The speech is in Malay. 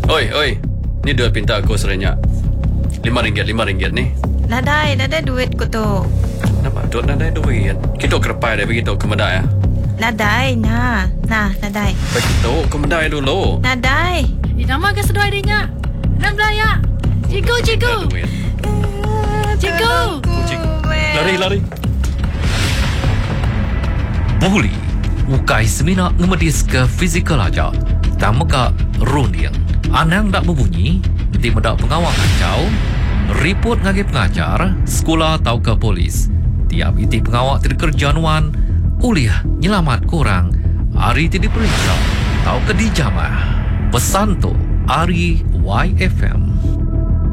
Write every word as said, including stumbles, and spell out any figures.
Oi, oi. Ni duit pinta aku serenyak. Lima ringgit, lima ringgit ni. Nadai, nadai duit ko to. Kenapa? Duk nadai duit. Kita kerepai dia begitu ke medai ya? Nadai, na. Nah, nadai. Begitu ke medai dulu. Nadai. Di nama ke sedoi dia. Enam belaya. Cikgu, cikgu. Cikgu. Lari, lari. Buli, ukai semina ngemedis ke fizikal aja. Tak meka rundiang. Anang tak berbunyi, nanti mendak pengawal kacau. Report ngagi pengajar, sekolah atau ke polis. Tiap iti pengawal terkerjanuan, uliah nyelamat korang. Hari ti diperiksa, tau ke dijamah. Pesan tu, Ari Y F M.